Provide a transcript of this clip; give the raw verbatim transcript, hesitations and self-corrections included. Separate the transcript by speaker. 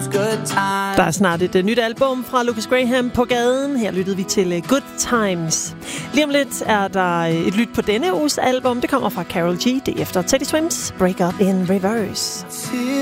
Speaker 1: Der er snart et uh, nyt album fra Lucas Graham på gaden. Her lyttede vi til uh, Good Times. Lige om lidt er der uh, et lyt på denne uges album. Det kommer fra Karol G. Det er efter Teddy Swims Break Up in Reverse.